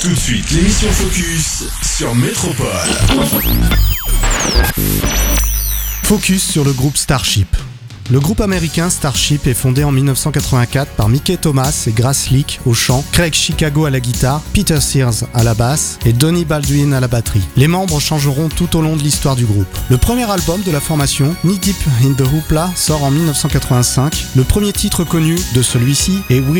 Tout de suite, l'émission Focus sur Métropole. Focus sur le groupe Starship. Le groupe américain Starship est fondé en 1984 par Mickey Thomas et Grace Lick au chant, Craig Chicago à la guitare, Peter Sears à la basse et Donny Baldwin à la batterie. Les membres changeront tout au long de l'histoire du groupe. Le premier album de la formation, Knee Deep in the Hoopla, sort en 1985. Le premier titre connu de celui-ci est We